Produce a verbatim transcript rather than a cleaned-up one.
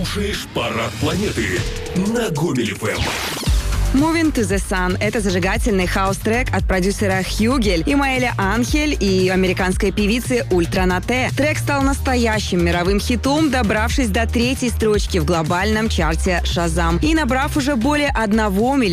слушаешь «Парад планеты» на Гомель эф эм. Moving to the Sun – это зажигательный хаус-трек от продюсера Хьюгель, Имаэля Анхель и американской певицы Ультра Нате. Трек стал настоящим мировым хитом, добравшись до третьей строчки в глобальном чарте Shazam и набрав уже более одного миллиона